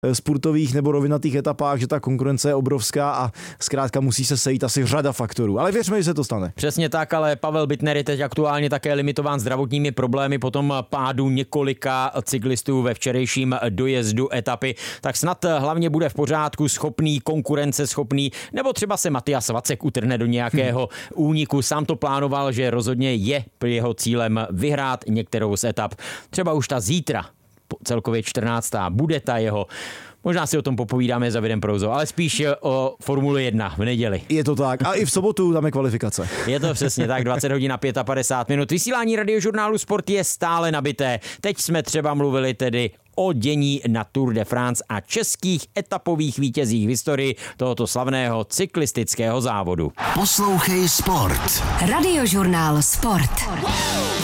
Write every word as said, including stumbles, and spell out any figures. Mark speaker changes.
Speaker 1: spurtových nebo rovinatých etapách, že ta konkurence je obrovská a zkrátka musí se sejít asi řada faktorů. Ale věřme, že se to stane.
Speaker 2: Přesně tak, ale Pavel Bittner je teď aktuálně také limitován zdravotními problémy po tom pádu několika cyklistů ve včerejším dojezdu etapy. Tak snad hlavně bude v pořádku, schopný, konkurenceschopný, nebo třeba se Matias Vacek utrhne do nějakého hmm. úniku. Sám to plánoval, že rozhodně je jeho cílem vyhrát některou z etap. Třeba už ta zítra, celkově čtrnáctá bude ta jeho. Možná si o tom popovídáme za Davidem Prouzou, ale spíš o Formule jedna v neděli.
Speaker 1: Je to tak. A i v sobotu tam je kvalifikace.
Speaker 2: Je to přesně tak, dvacet hodin a padesát pět minut. Vysílání Radiožurnálu Sport je stále nabité. Teď jsme třeba mluvili tedy o dění na Tour de France a českých etapových vítězích v historii tohoto slavného cyklistického závodu.
Speaker 3: Poslouchej Sport.
Speaker 4: Radiožurnál Sport.